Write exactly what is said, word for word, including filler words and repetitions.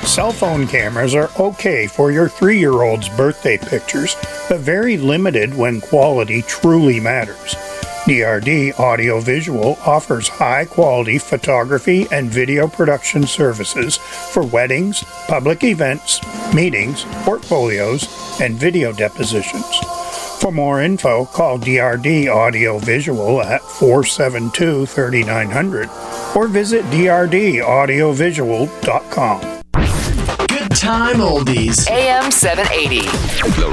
Cell phone cameras are okay for your three-year-old's birthday pictures, but very limited when quality truly matters. D R D Audio Visual offers high-quality photography and video production services for weddings, public events, meetings, portfolios, and video depositions. For more info, call D R D Audio Visual at four seven two, three nine zero zero or visit d r d audio visual dot com. Good time oldies. A M seven eighty. The